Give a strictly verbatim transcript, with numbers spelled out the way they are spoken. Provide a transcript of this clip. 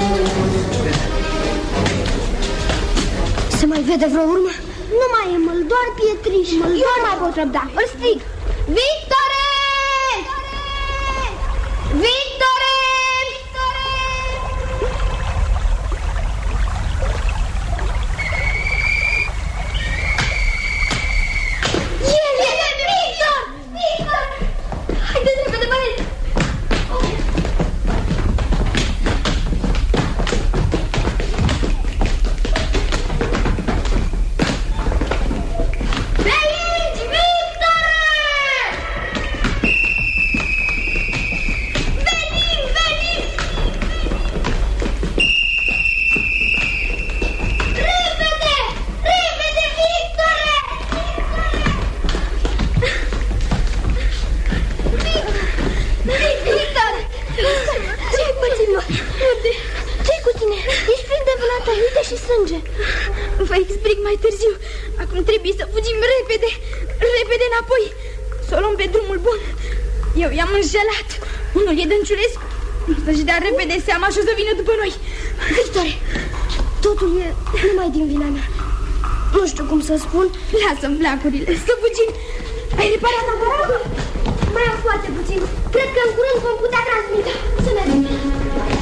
Se mai vede vreo urmă? Nu mai e măl, doar pietriș. Măl, Eu nu mai pot răbda. Îl strig. Victore! Victore! El e Victor! Victor! Haideți repede, băieți! Vă explic mai târziu. Acum trebuie să fugim repede, repede înapoi, să o luăm pe drumul bun. Eu i-am înșelat. Unul e Dănciulescu. Să-și dea repede seama și o să vină după noi. Victore, totul e numai din vina mea. Nu știu cum să spun. Lasă-mi flacurile, să fugim. Ai reparat aparatul? Mai am foarte puțin. Cred că în curând vom putea transmite. Să mergem.